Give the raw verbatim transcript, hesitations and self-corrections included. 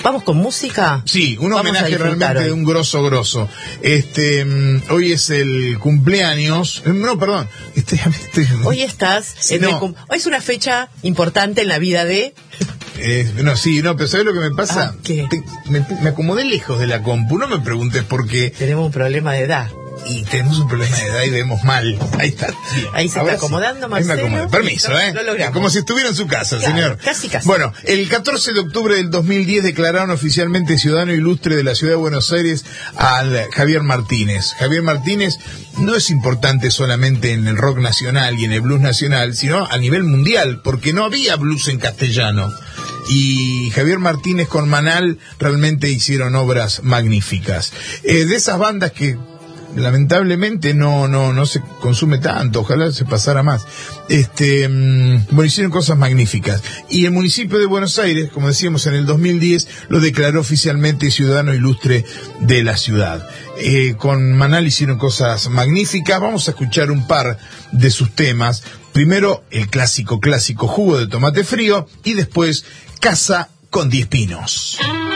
¿Vamos con música? Sí, un Vamos homenaje realmente hoy. de un grosso grosso. Este, um, hoy es el cumpleaños. No, perdón. Este, este, Hoy estás. Sí, en el no. cum- Hoy es una fecha importante en la vida de. Eh, no, sí, no, pero ¿sabes lo que me pasa? Ah, ¿qué? Te- me, me acomodé lejos de la compu. No me preguntes por qué. Tenemos un problema de edad. Y tenemos un problema de edad y vemos mal. Ahí está. Ahí se Ahora está acomodando, sí. Ahí me Marcelo. acomodé. Permiso, Lo- ¿eh? lo logramos. Como si estuviera en su casa, Claro, señor. casi, casi. Bueno, el catorce de octubre del dos mil diez declararon oficialmente ciudadano ilustre de la ciudad de Buenos Aires al Javier Martínez. Javier Martínez no es importante solamente en el rock nacional y en el blues nacional, sino a nivel mundial, porque no había blues en castellano. Y Javier Martínez con Manal realmente hicieron obras magníficas. Eh, de esas bandas que lamentablemente no no no se consume tanto, ojalá se pasara más. Este, mm, bueno, hicieron cosas magníficas. Y el municipio de Buenos Aires, como decíamos, en el dos mil diez lo declaró oficialmente ciudadano ilustre de la ciudad. Eh, con Manal hicieron cosas magníficas. Vamos a escuchar un par de sus temas. Primero, el clásico, clásico Jugo de Tomate Frío, y después Casa con Diez Pinos.